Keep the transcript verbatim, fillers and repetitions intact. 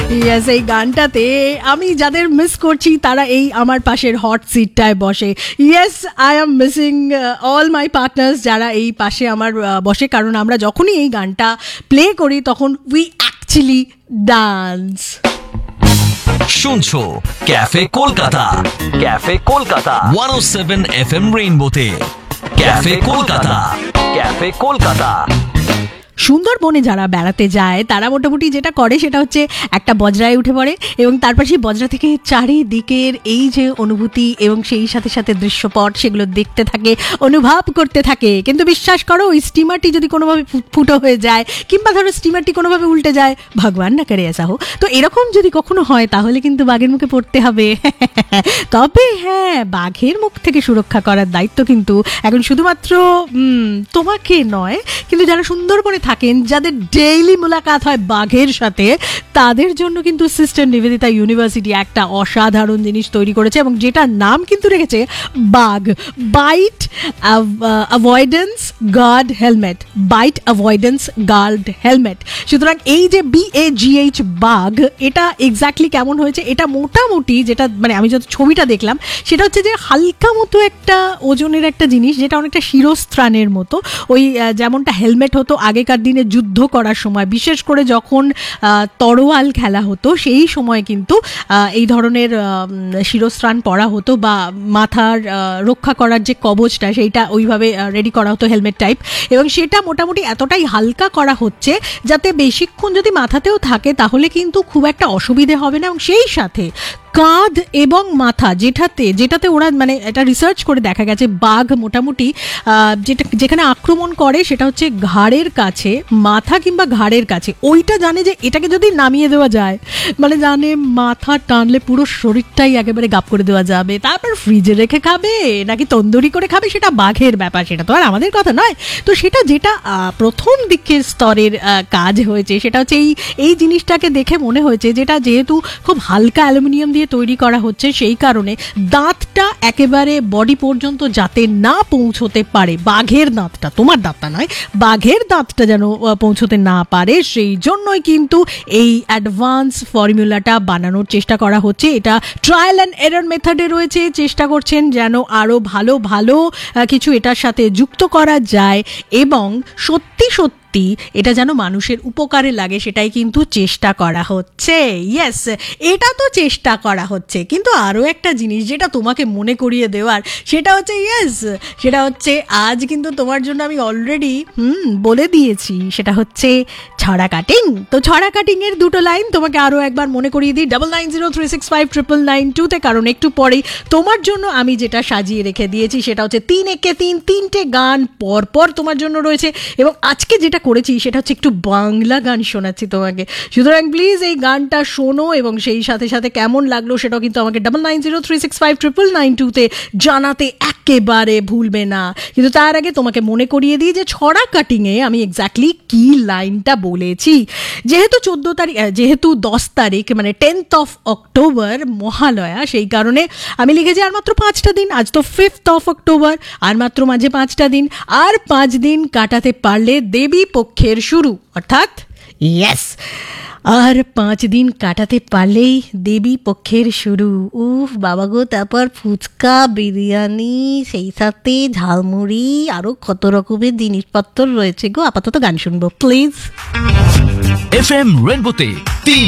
Yes, এই গানটাতে আমি যাদের মিস করছি তারা এই আমার পাশের হট সিটটায় বসে। Yes, I am missing all my partners যারা এই পাশে আমার বসে, কারণ আমরা যখনই এই গানটা প্লে করি তখন উই অ্যাকচুয়ালি ডান্স। শুনছো cafe Kolkata, cafe Kolkata one ও seven F M রেইনবোতে। Cafe Kolkata, cafe Kolkata. সুন্দরবনে যারা বেড়াতে যায় তারা মোটামুটি যেটা করে সেটা হচ্ছে একটা বজরায় উঠে পড়ে এবং তারপর সেই বজরা থেকে চারিদিকের এই যে অনুভূতি এবং সেই সাথে সাথে দৃশ্যপট সেগুলো দেখতে থাকে, অনুভব করতে থাকে। কিন্তু বিশ্বাস করো, ওই স্টিমারটি যদি কোনোভাবে ফুটো হয়ে যায় কিংবা ধরো স্টিমারটি কোনোভাবে উল্টে যায়, ভগবান না করে এসা হো, তো এরকম যদি কখনো হয় তাহলে কিন্তু বাঘের মুখে পড়তে হবে। তবে হ্যাঁ, বাঘের মুখ থেকে সুরক্ষা করার দায়িত্ব কিন্তু এখন শুধুমাত্র তোমাকে নয়, কিন্তু যারা সুন্দরবনে থাকেন, যাদের ডেইলি মোলাকাত হয় বাঘের সাথে, তাদের জন্য কিন্তু সিস্টার নিবেদিতা ইউনিভার্সিটি একটা অসাধারণ জিনিস তৈরি করেছে এবং যেটার নাম কিন্তু রেখেছে বাঘ, byte avoidance guard helmet, byte avoidance guard helmet. সুতরাং এই যে বি এ জি এইচ বাঘ, এটা এক্স্যাক্টলি কেমন হয়েছে, এটা মোটামুটি যেটা মানে আমি যত ছবিটা দেখলাম সেটা হচ্ছে যে হালকা মতো একটা ওজনের একটা জিনিস, যেটা অনেকটা শিরস্ত্রাণের মতো। ওই যেমনটা হেলমেট হতো আগেকার দিনে যুদ্ধ করার সময়, বিশেষ করে যখন তরোয়াল খেলা হতো সেই সময় কিন্তু এই ধরনের শিরস্ত্রাণ পরা হতো বা মাথার রক্ষা করার যে কবচটা সেইটা ওইভাবে রেডি করা হতো, হেলমেট টাইপ। এবং সেটা মোটামুটি এতটাই হালকা করা হচ্ছে যাতে বেশিক্ষণ যদি মাথাতেও থাকে তাহলে কিন্তু খুব একটা অসুবিধে হবে না। এবং সেই সাথে কাঁধ এবং মাথা, যেটাতে যেটাতে ওরা মানে এটা রিসার্চ করে দেখা গেছে বাঘ মোটামুটি যেটা যেখানে আক্রমণ করে সেটা হচ্ছে ঘাড়ের কাছে, মাথা কিংবা ঘাড়ের কাছে। ওইটা জানে যে এটাকে যদি নামিয়ে দেওয়া যায়, মানে জানে মাথা টানলে পুরো শরীরটাই একেবারে গাপ করে দেওয়া যাবে, তারপর ফ্রিজে রেখে খাবে নাকি তন্দুরি করে খাবে সেটা বাঘের ব্যাপার, সেটা তো আর আমাদের কথা নয়। তো সেটা যেটা প্রথম দিকের স্তরের কাজ হয়েছে সেটা হচ্ছে এই এই জিনিসটাকে দেখে মনে হয়েছে যেটা যেহেতু খুব হালকা অ্যালুমিনিয়াম দিয়ে তৈরি করা হচ্ছে, সেই কারণে দাঁতটা একেবারে বডি পর্যন্ত যাতে না পৌঁছতে পারে, বাঘের দাঁতটা, তোমার দাঁতটা নয়, বাঘের দাঁতটা যেন পৌঁছতে না পারে, সেই জন্যই কিন্তু এই অ্যাডভান্স ফর্মুলাটা বানানোর চেষ্টা করা হচ্ছে। এটা ট্রায়াল অ্যান্ড এরর মেথডে রয়েছে, চেষ্টা করছেন যেন আরও ভালো ভালো কিছু এটার সাথে যুক্ত করা যায় এবং সত্যি সত্যি এটা যেন মানুষের উপকারে লাগে সেটাই কিন্তু চেষ্টা করা হচ্ছে। ইয়েস, এটা তো চেষ্টা করা হচ্ছে, কিন্তু আরও একটা জিনিস যেটা তোমাকে মনে করিয়ে দেওয়ার সেটা হচ্ছে, ইয়েস, সেটা হচ্ছে আজ কিন্তু তোমার জন্য আমি অলরেডি হুম বলে দিয়েছি, সেটা হচ্ছে ছড়া কাটিং। তো ছড়া কাটিংয়ের দুটো লাইন তোমাকে আরও একবার মনে করিয়ে দিই, double nine zero three six five triple nine টুতে, কারণ একটু পরেই তোমার জন্য আমি যেটা সাজিয়ে রেখে দিয়েছি সেটা হচ্ছে তিন একে তিন, তিনটে গান পর পর তোমার জন্য রয়েছে। এবং আজকে যেটা করেছি সেটা হচ্ছে একটু বাংলা গান শোনাচ্ছি তোমাকে, সুতরাং প্লিজ এই গানটা শোনো এবং সেই সাথে সাথে কেমন লাগলো সেটাও কিন্তু আমাকে double nine zero three six five triple nine টুতে জানাতে একেবারে ভুলবে না। কিন্তু তার আগে তোমাকে মনে করিয়ে দিই যে ছড়া কাটিংয়ে আমি এক্স্যাক্টলি কি লাইনটা বলেছি। যেহেতু চোদ্দ তারিখ যেহেতু দশ তারিখ মানে টেন্থ অফ অক্টোবর মহালয়া, সেই কারণে আমি লিখেছি আর মাত্র পাঁচটা দিন, আজ তো ফিফথ অফ অক্টোবর, আর মাত্র মাঝে পাঁচটা দিন, আর পাঁচ দিন কাটাতে পারলে দেবী পক্ষের শুরু, অর্থাৎ ইয়েস, আর পাঁচ দিন কাটাতে পারলেই দেবী পক্ষের শুরু। উফ বাবা গো, তারপর ফুচকা, বিরিয়ানি, সেই সাথে ঝালমুড়ি, আরও কত রকমের জিনিসপত্র রয়েছে গো। আপাতত গান শুনবো প্লিজ। এফ এম রেইনবোতে তিন